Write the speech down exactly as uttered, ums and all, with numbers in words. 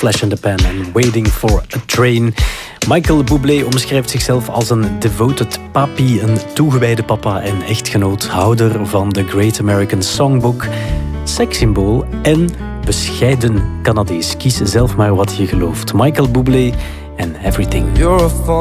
Flash in the Pan en Waiting for a Train. Michael Bublé omschrijft zichzelf als een devoted papi, een toegewijde papa en echtgenoot, houder van The Great American Songbook, sekssymbool en bescheiden Canadees. Kies zelf maar wat je gelooft. Michael Bublé en Everything.